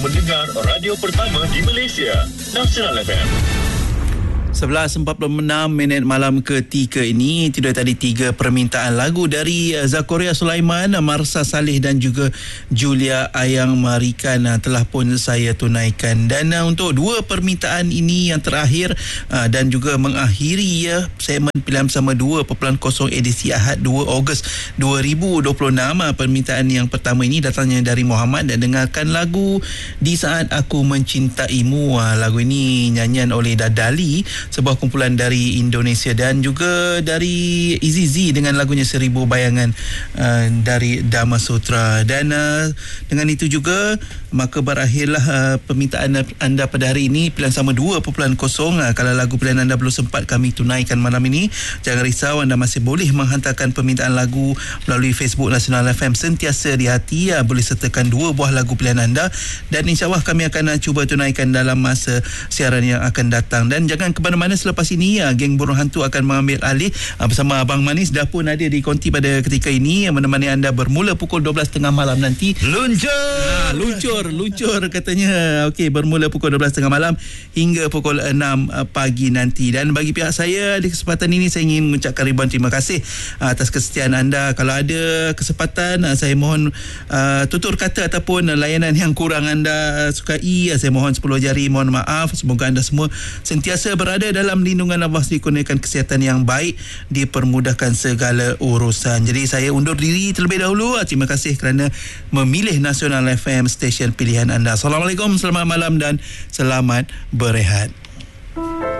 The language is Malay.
Mendengar radio pertama di Malaysia, Nasional FM. 11.46 malam ketika ini. Itu dah tadi 3 permintaan lagu dari Zakoria Sulaiman, Marsa Saleh dan juga Julia Ayang Marikan telah pun saya tunaikan. Dan untuk 2 permintaan ini yang terakhir dan juga mengakhiri segmen Pilihan Bersama 2.0 edisi Ahad 2 Ogos 2026. Permintaan yang pertama ini datangnya dari Muhammad dan dengarkan lagu Di Saat Aku Mencintaimu. Lagu ini nyanyian oleh Dadali, sebuah kumpulan dari Indonesia, dan juga dari Easy Z dengan lagunya Seribu Bayangan dari Dharma Sutra. Dan dengan itu juga maka berakhirlah permintaan anda pada hari ini, Pilihan Sama 2.0. Kalau lagu pilihan anda belum sempat kami tunaikan malam ini, jangan risau, anda masih boleh menghantarkan permintaan lagu melalui Facebook Nasional FM Sentiasa di Hati. Boleh sertakan 2 buah lagu pilihan anda dan insyaAllah kami akan cuba tunaikan dalam masa siaran yang akan datang. Dan jangan ke mana-mana, selepas ini geng Burung Hantu akan mengambil alih bersama Abang Manis. Dah pun ada di konti pada ketika ini menemani anda bermula pukul 12.30 malam nanti. Luncur katanya. Okey, bermula pukul 12.30 malam hingga pukul 6 pagi nanti. Dan bagi pihak saya di kesempatan ini, saya ingin mengucapkan ribuan terima kasih atas kesetiaan anda. Kalau ada kesempatan, saya mohon tutur kata ataupun layanan yang kurang anda sukai, saya mohon 10 jari mohon maaf. Semoga anda semua sentiasa berada dalam lindungan Allah, dikurniakan kesihatan yang baik, dipermudahkan segala urusan. Jadi saya undur diri terlebih dahulu. Terima kasih kerana memilih Nasional FM, stesen pilihan anda. Assalamualaikum, selamat malam dan selamat berehat.